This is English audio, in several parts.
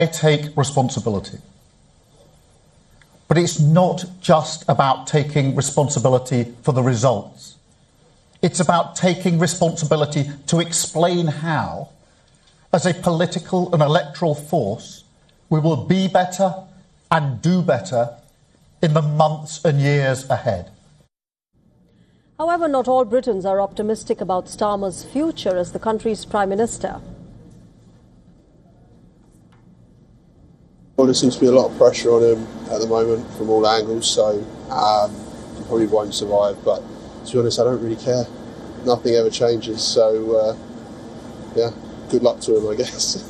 I take responsibility. But it's not just about taking responsibility for the results. It's about taking responsibility to explain how, as a political and electoral force, we will be better and do better in the months and years ahead. However, not all Britons are optimistic about Starmer's future as the country's Prime Minister. Well, there seems to be a lot of pressure on him at the moment from all angles, so he probably won't survive. But to be honest, I don't really care. Nothing ever changes, so good luck to him, I guess.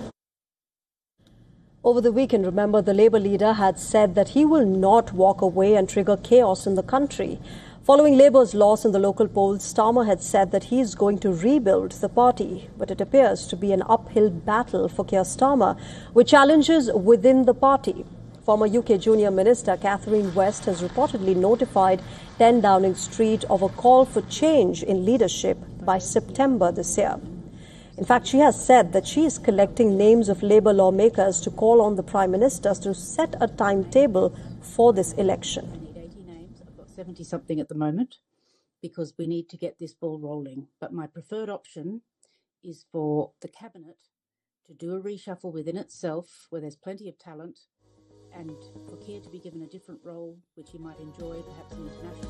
Over the weekend, remember, the Labour leader had said that he will not walk away and trigger chaos in the country. Following Labour's loss in the local polls, Starmer had said that he is going to rebuild the party. But it appears to be an uphill battle for Keir Starmer, with challenges within the party. Former UK Junior Minister Catherine West has reportedly notified 10 Downing Street of a call for change in leadership by September this year. In fact, she has said that she is collecting names of Labour lawmakers to call on the Prime Minister to set a timetable for this election. 70-something at the moment because we need to get this ball rolling. But my preferred option is for the Cabinet to do a reshuffle within itself where there's plenty of talent and for Keir to be given a different role which he might enjoy, perhaps an international